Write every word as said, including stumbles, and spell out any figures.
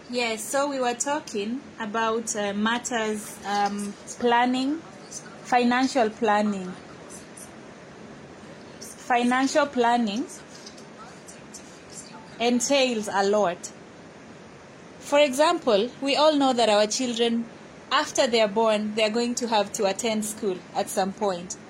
Yes, so we were talking about uh, matters um, planning, financial planning. Financial planning entails a lot. For example, we all know that our children, after they are born, they are going to have to attend school at some point.